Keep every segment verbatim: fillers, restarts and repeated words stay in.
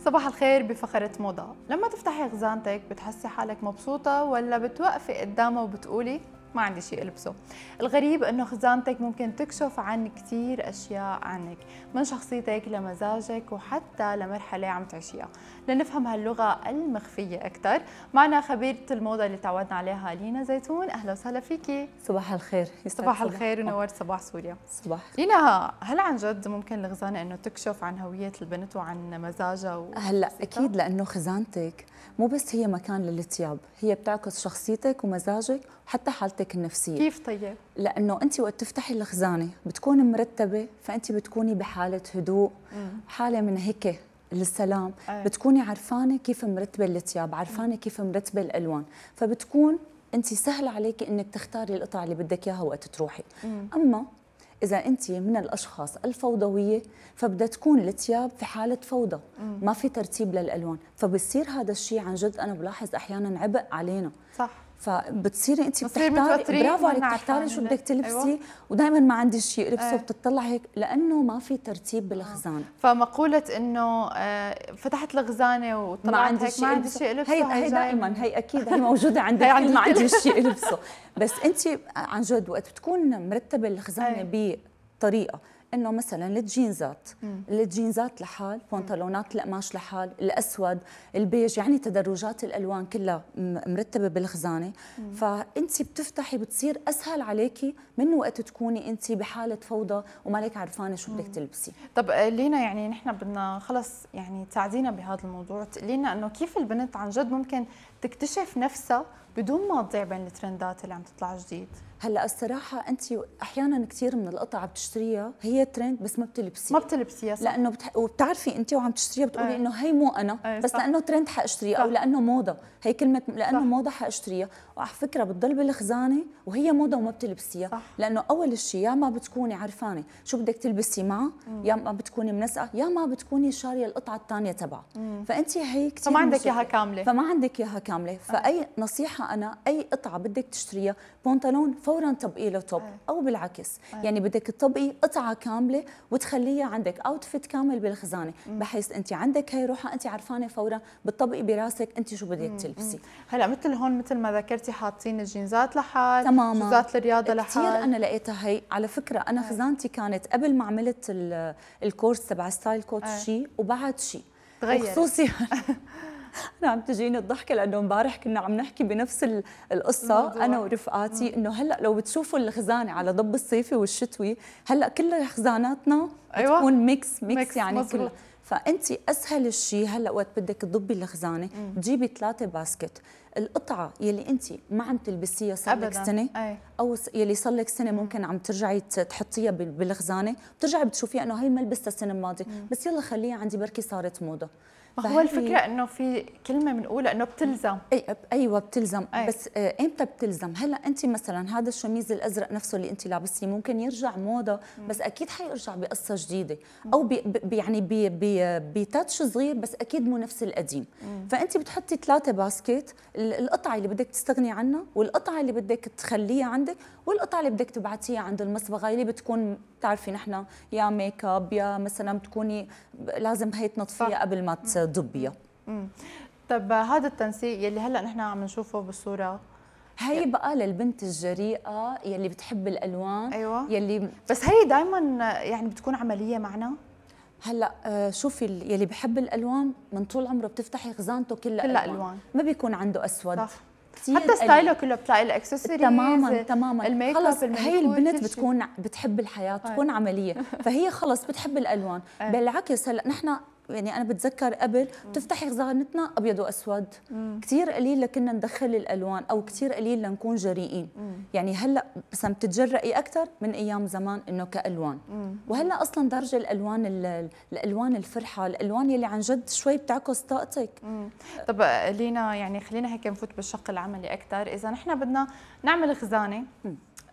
صباح الخير بفقرة موضة. لما تفتحي خزانتك بتحسي حالك مبسوطة ولا بتوقفي قدامها وبتقولي ما عندي شيء البسه؟ الغريب انه خزانتك ممكن تكشف عن كثير اشياء عنك، من شخصيتك لمزاجك وحتى لمرحلة عم تعيشيها. لنفهم هاللغة المخفية اكثر معنا خبيرة الموضة اللي تعودنا عليها لينا زيتون. اهلا وسهلا فيكي. صباح الخير. صباح الخير ونورت صباح سوريا. صباح. لينا، هل عن جد ممكن الخزانة انه تكشف عن هوية البنت وعن مزاجها و... هلا اكيد، لانه خزانتك مو بس هي مكان للثياب، هي بتعكس شخصيتك ومزاجك وحتى حالتك النفسيه. كيف طيب؟ لانه انت وقت تفتحي الخزانه بتكون مرتبه، فانت بتكوني بحاله هدوء، حاله من هيك للسلام. أي. بتكوني عرفانه كيف مرتبه الثياب، عرفانه كيف مرتبه الالوان، فبتكون انت سهل عليك انك تختاري القطعه اللي بدك اياها وقت تروحي. مم. اما إذا أنت من الأشخاص الفوضوية فبدها تكون الثياب في حالة فوضى، مم. ما في ترتيب للألوان، فبصير هذا الشيء عن جد أنا بلاحظ أحيانا عبء علينا. صح. فبتصيري انت بتصير بتحتاري، متوترين برافو عليك، ومنا بتحتاري شو عارفين. بدك تلبسي. أيوة. ودائما ما عندي شيء البسه أيه. وبتطلع هيك لانه ما في ترتيب بالخزانه. فمقولة انه آه، فتحت الخزانة ما وطلعت عندي هيك شيء ما عندي البسه، شيء البسه، هي هي هي جاية دائما من- هي اكيد هي موجوده عند هي الكل، عند ما عندي الكل. شيء البسه. بس انت عن جد وقت بتكون مرتبه الخزانه أيه. بطريقه انه مثلا الجينزات، مم. الجينزات لحال، بنطلونات القماش لحال، الاسود، البيج، يعني تدرجات الالوان كلها م- مرتبه بالخزانه. فانت بتفتحي بتصير اسهل عليكي من وقت تكوني انت بحاله فوضى ومالك عرفانه شو بدك تلبسي. طب آه، لينا، يعني نحن بدنا خلص يعني تساعدينا بهذا الموضوع، تقولي لنا انه كيف البنت عن جد ممكن تكتشف نفسها بدون ما تضيع بين الترندات اللي عم تطلع جديد. هلا الصراحه انت احيانا كثير من القطع بتشتريها هي ترند بس ما ما بتلبسيها، بتلبسيها صح؟ لانه بتح... وبتعرفي انت وعم تشتريها بتقولي أيه. انه هي مو انا، أيه بس صح. لانه ترند حاشتريها، او صح. لانه موضه، هي كلمه لانه صح. موضه حاشتريها. وعلى فكره بتضل بالخزانه وهي موضه وما بتلبسيها. صح. لانه اول شيء يا ما بتكوني عرفانه شو بدك تلبسي معه، يا ما بتكوني منسقه، يا ما بتكوني شاريه القطعه الثانيه تبعها. فانت هي كثير فما عندك مشكلة. اياها كاملة. فما عندك اياها كامله. فاي نصيحه انا، اي قطعه بدك تشتريها بنطلون فورا طبقي له توب، أيه. او بالعكس أيه. يعني بدك تطبقي قطعه كامله وتخليها عندك اوتفيت كامل بالخزانه، بحيث انت عندك هي روحه انت عرفانه فورا بتطبقي براسك انت شو بدك تلبسي. هلا مثل هون مثل ما ذكرتي حاطين الجينزات لحال، تماما، شوزات الرياضه لحال. كثير انا لقيتها هي. على فكره انا أيه. خزانتي كانت قبل ما عملت ال- الكورس تبع ستايل كوتش أيه. شيء وبعد شيء تغيرت. وخصوصي انا عم تجيني الضحكه لانه امبارح كنا عم نحكي بنفس ال- القصه الموضوع. انا ورفقاتي، انه هلا لو بتشوفوا الخزانه على ضب الصيفي والشتوي، هلا كل خزاناتنا أيوة. بتكون ميكس ميكس, ميكس، يعني مزبوط. كل. فانت اسهل شيء هلا وقت بدك تضبي الخزانه تجيبي ثلاثه باسكت. القطعه يلي انت ما عم تلبسيها صار لك أبداً. سنه، أي. او س- يلي صار لك سنه ممكن عم ترجعي ت- تحطيها بال- بالخزانه، بترجعي بتشوفيها انه هي ما لبستها السنه الماضيه، بس يلا خليها عندي بركي صارت موضه. ما هو فهي- الفكره انه في كلمه بنقولها انه بتلزم. أي ايوه بتلزم. أي. بس آه، امتى بتلزم؟ هلا انت مثلا هذا الشميز الازرق نفسه اللي انت لابسيه ممكن يرجع موضه، بس اكيد حيرجع بقصه جديده، او بي بي يعني بي بي بتاتش صغير، بس اكيد مو نفس القديم. فانت بتحطي ثلاثه باسكت، ال- القطعه اللي بدك تستغني عنها، والقطعه اللي بدك تخليها عندك، والقطعه اللي بدك تبعتيها عند المصبغه اللي بتكون بتعرفي نحن يا ميك اب يا مثلا بتكوني لازم هي تنظفيها قبل ما تضبيها. امم طب هذا التنسيق يلي هلا نحن عم نشوفه بالصوره، هي بقى للبنت الجريئة يلي بتحب الألوان. أيوة. يلي بس هي دائما يعني بتكون عمليه معنا. هلا آه، شوفي ال- يلي بحب الألوان من طول عمره بتفتحي خزانته كلها كلها ألوان. ألوان. ما بيكون عنده أسود. صح. كتير حتى قليل. ستايله كله بتلاقي الاكسسوارز تماما تماما. الميك خلص اب هي المانيكور، البنت كل شي. بتكون بتحب الحياة، بتكون عملية، فهي خلص بتحب الألوان. أي. بالعكس هلا نحن يعني أنا بتذكر قبل بتفتحي خزانتنا أبيض وأسود، كثير قليل لكنا ندخل الألوان، أو كثير قليل لنكون جريئين. يعني هلا بس عم تتجرئي أكثر من أيام زمان إنه كألوان. وهلا أصلا درجة الألوان ال- الألوان الفرحة، الألوان يلي عن جد شوي بتعكس طاقتك. مم. طب لينا، يعني خلينا هيك نفوت بالشق العملي اكثر. اذا نحن بدنا نعمل خزانه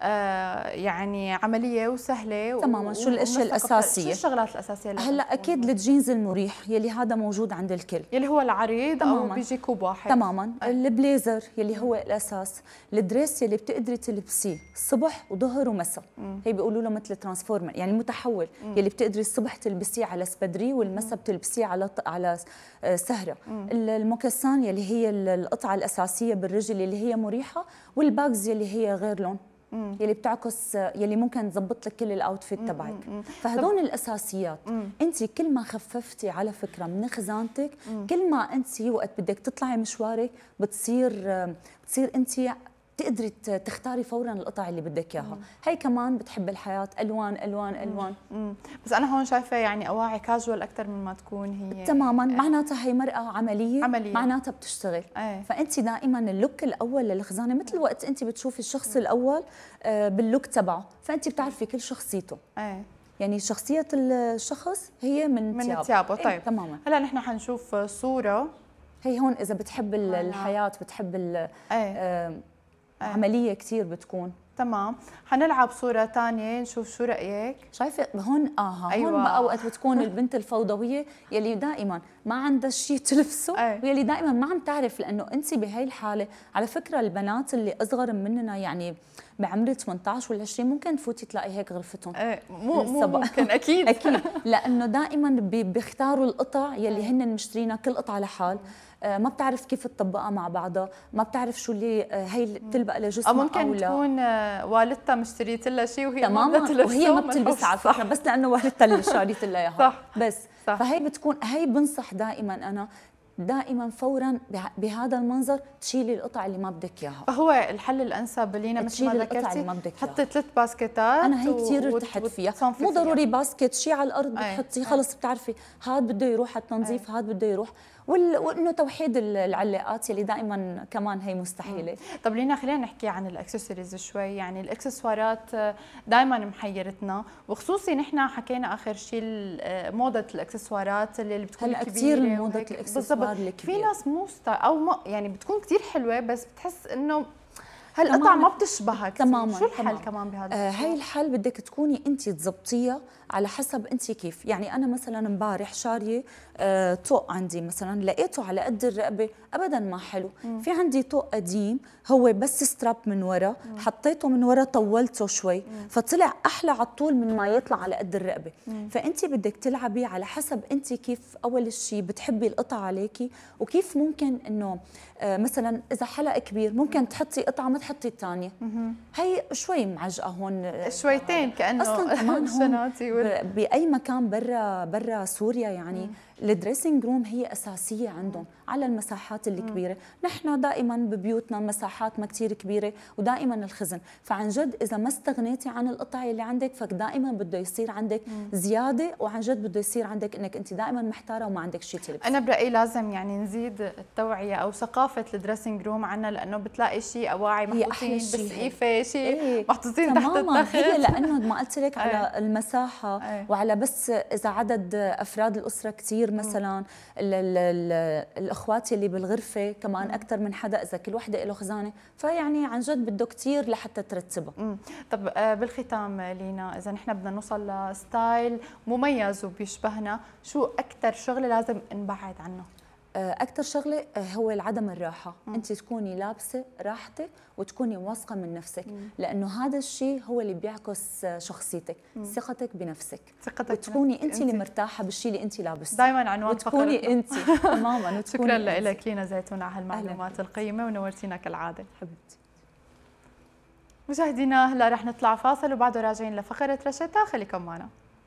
آه يعني عمليه وسهله. تماما. شو الاشياء الاساسيه؟ شو الشغلات الاساسيه اللي هلا اكيد الجينز المريح يلي هذا موجود عند الكل، يلي هو العريض تماماً. او بيجي كوب واحد. تماما. البليزر يلي هو الاساس، الدريس يلي بتقدري تلبسيه الصبح وظهر ومساء، هي بيقولوا له مثل ترانسفورمر يعني متحول، مم. يلي بتقدري الصبح تلبسيه على سبدري والمساء بتلبسيه على على سهره. مم. الموكسان يلي هي القطعه الاساسيه بالرجل اللي هي مريحه، والباجز يلي هي غير لون، مم. يلي بتعكس، يلي ممكن تظبط لك كل الاوتفيت تبعك. فهدول الاساسيات. مم. انت كل ما خففتي على فكره من خزانتك، مم. كل ما انت وقت بدك تطلعي مشوارك بتصير بتصير انت تقدري تختاري فورا القطع اللي بدك اياها. هي كمان بتحب الحياه الوان الوان الوان. مم. بس انا هون شايفه يعني اواعي كاجوال اكثر من ما تكون هي تماما. معناتها هي مرأة عمليه, عملية. معناتها بتشتغل. أي. فانت دائما اللوك الاول للخزانه مثل وقت انت بتشوفي الشخص الاول باللوك تبعه، فانت بتعرفي كل شخصيته. أي. يعني شخصيه الشخص هي من من ثيابه. ثيابه. طيب. إيه؟ تماما. هلا نحن حنشوف صوره هي هون اذا بتحب الحياه بتحب آه عمليه كثير بتكون. تمام. حنلعب صورة ثانية نشوف شو رأيك. شايفة هون اه أيوة. هون بقى وقت بتكون البنت الفوضوية يلي دائما ما عندها شيء تلبسه، أي. ويلي دائما ما عم تعرف، لأنه أنت بهي الحالة على فكرة البنات اللي أصغر مننا يعني بعمر ثمانية عشر ولا عشرين ممكن تفوتي تلاقي هيك غرفتهم. ايه مو مو ممكن اكيد اكيد، لانه دائما بيختاروا القطع يلي هن مشترينها كل قطعه لحال. آه ما بتعرف كيف تطبقها مع بعضها، ما بتعرف شو اللي آه هي بتلبق لجسمها، او ممكن تكون آه والدتها مشتريت لها شيء وهي ما بتلبسه، وهي ما بتلبسها على فكره، بس لانه والدتها اللي شاريت لها اياها. صح. بس صح. فهي بتكون هي بنصح دائما انا دائما فورا بهذا المنظر تشيلي القطع اللي ما بدك اياها. فهو الحل الانسب لينا مثل ما ذكرتي، حطي ثلاث باسكتات. انا هي كثير ارتحت فيها، مو ضروري باسكت شيء على الارض بتحطيه خلص، بتعرفي هذا بده يروح على التنظيف، هذا بده يروح، وانه توحيد العلاقات اللي دائما كمان هي مستحيله. طب لينا خلينا نحكي عن الاكسسوارز شوي. يعني الاكسسوارات دائما محيرتنا، وخصوصي نحن حكينا اخر شيء موضه الاكسسوارات اللي بتكون هلا كثير موضه الاكسسوار الكبير. في ناس مو او ما يعني بتكون كثير حلوه بس بتحس انه هالقطع ما بتشبهك تماما. شو الحل تمام. كمان بهذا آه هي الحل بدك تكوني انت تزبطيها على حسب انت كيف. يعني انا مثلا امبارح شاريه آه طوق عندي مثلا لقيته على قد الرقبه ابدا ما حلو. مم. في عندي طوق قديم هو بس ستراب من ورا، حطيته من ورا طولته شوي، مم. فطلع احلى على الطول من ما يطلع على قد الرقبه. مم. فانت بدك تلعبي على حسب انت كيف اول شيء بتحبي القطعه عليكي، وكيف ممكن انه آه مثلا اذا حلق كبير ممكن تحطي قطعه ما تحطي الثانيه. هي شوي معجقه هون شويتين كانه اصلا كمان هون باي مكان برا برا سوريا يعني الدريسنج روم هي اساسيه عندهم على المساحات الكبيره. نحن دائما ببيوتنا مساحات ما كثير كبيره ودائما الخزن، فعن جد اذا ما استغنيتي عن القطع اللي عندك فدائما بده يصير عندك زياده، وعن جد بده يصير عندك انك انت دائما محتاره وما عندك شيء تلبسي. انا برايي لازم يعني نزيد التوعيه او ثقافه الدريسنج روم عنا، لانه بتلاقي شيء اواعي محطوطين بسقيفه شيء إيه. محطوطين تحت التخت. هي لانه ما قلت لك على المساحه أي. وعلى بس اذا عدد افراد الاسره كثير مثلا ال ال ال الاخوات اللي بالغرفه كمان مم. اكثر من حدا، اذا كل وحده له خزانه فيعني عن جد بده كثير لحتى ترتبها. مم. طب آه بالختام لينا، اذا نحن بدنا نوصل لستايل مميز وبيشبهنا، شو اكثر شغله لازم نبعد عنه؟ أكثر شغلة هو عدم الراحة. مم. أنت تكوني لابسة راحتك وتكوني واثقة من نفسك. مم. لأنه هذا الشيء هو اللي بيعكس شخصيتك، مم. ثقتك بنفسك، ثقتك وتكوني أنت اللي مرتاحة بالشيء اللي أنت لابسته دائما عنوان وتكوني فقرتنا. أنت تماما. شكرا لك لينا زيتون على هالمعلومات القيمة ونورتينا كالعادة حبيبتي. مشاهدينا هلا رح نطلع فاصل وبعده راجعين لفقرة رشتا، خليكم معنا.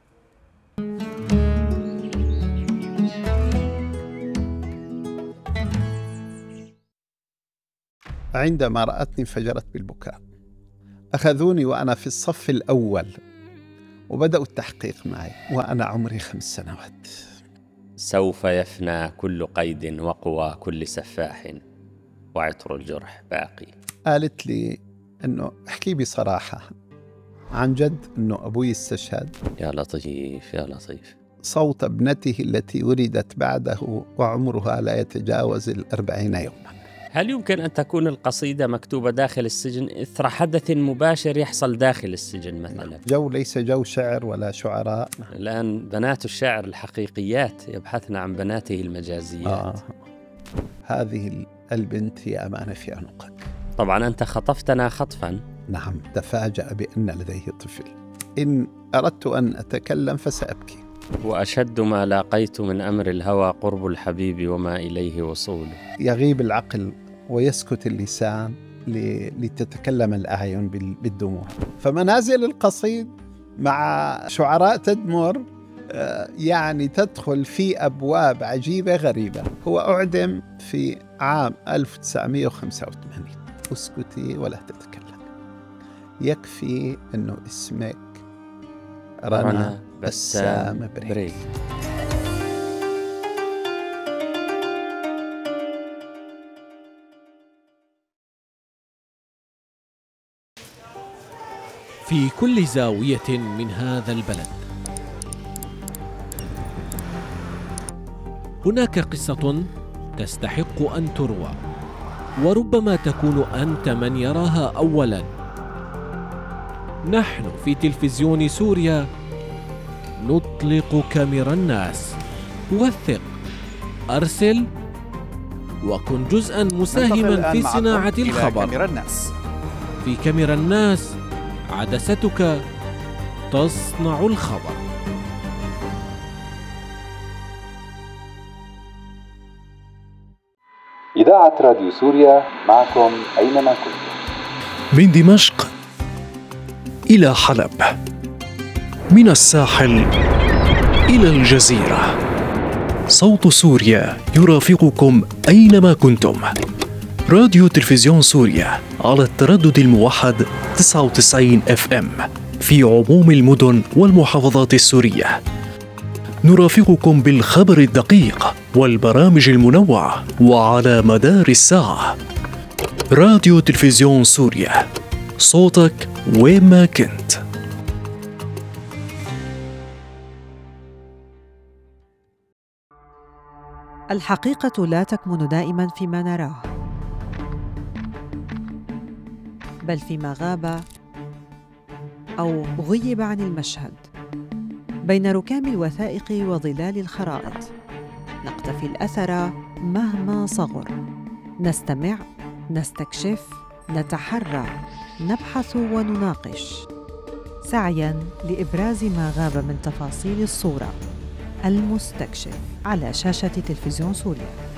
عندما رأتني انفجرت بالبكاء. أخذوني وأنا في الصف الأول وبدأوا التحقيق معي وأنا عمري خمس سنوات. سوف يفنى كل قيد وقوى كل سفاح وعطر الجرح باقي. قالت لي أنه احكي بصراحة عن جد أنه أبوي استشهد. يا لطيف يا لطيف. صوت ابنته التي ولدت بعده وعمرها لا يتجاوز الأربعين يوما. هل يمكن أن تكون القصيدة مكتوبة داخل السجن إثر حدث مباشر يحصل داخل السجن مثلا؟ جو ليس جو شعر ولا شعراء. الآن بنات الشاعر الحقيقيات يبحثن عن بناته المجازيات. آه. هذه البنت هي أمانة في عنقك. طبعا أنت خطفتنا خطفا. نعم، تفاجأ بأن لديه طفل. إن أردت أن أتكلم فسأبكي. وأشد ما لاقيت من أمر الهوى قرب الحبيب وما إليه وصول. يغيب العقل ويسكت اللسان لتتكلم الأعين بالدموع. فمنازل القصيد مع شعراء تدمر يعني تدخل في أبواب عجيبة غريبة. هو أعدم في عام ألف وتسعمائة وخمسة وثمانين. اسكتي ولا تتكلم، يكفي أنه اسمك رنا بسام بريك. في كل زاوية من هذا البلد هناك قصة تستحق أن تروى، وربما تكون أنت من يراها أولاً. نحن في تلفزيون سوريا نطلق كاميرا الناس. وثق، أرسل، وكن جزءاً مساهماً في صناعة الخبر. كاميرا الناس. في كاميرا الناس عدستك تصنع الخبر. إذاعة راديو سوريا معكم أينما كنتم. من دمشق إلى حلب، من الساحل إلى الجزيرة، صوت سوريا يرافقكم أينما كنتم. راديو تلفزيون سوريا على التردد الموحد تسعة وتسعين إف إم في عموم المدن والمحافظات السورية. نرافقكم بالخبر الدقيق والبرامج المنوعة وعلى مدار الساعة. راديو تلفزيون سوريا، صوتك وين ما كنت. الحقيقة لا تكمن دائما فيما نراه، بل فيما غاب أو غيب عن المشهد. بين ركام الوثائق وظلال الخرائط نقتفي الأثر مهما صغر. نستمع، نستكشف، نتحرى، نبحث ونناقش، سعياً لإبراز ما غاب من تفاصيل الصورة. المستكشف على شاشة تلفزيون سوريا.